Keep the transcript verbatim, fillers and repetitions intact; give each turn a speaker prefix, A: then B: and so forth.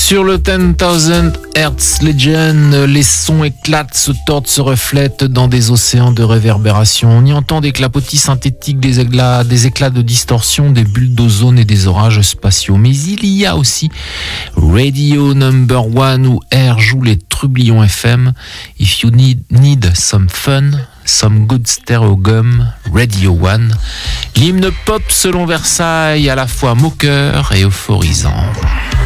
A: Sur le dix mille Hertz Legend, les sons éclatent, se tordent, se reflètent dans des océans de réverbération. On y entend des clapotis synthétiques, des éclats, des éclats de distorsion, des bulles d'ozone et des orages spatiaux. Mais il y a aussi Radio Number One où R joue les trublions F M. If you need, need some fun, some good stereo gum, Radio One. L'hymne pop selon Versailles, à la fois moqueur et euphorisant.